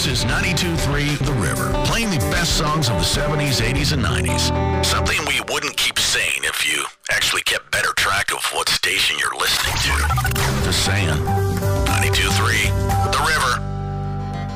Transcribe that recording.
is 92.3 The River, playing the best songs of the 70s, 80s, and 90s. Something we wouldn't keep saying if you actually kept better track of what station you're listening to. Just saying.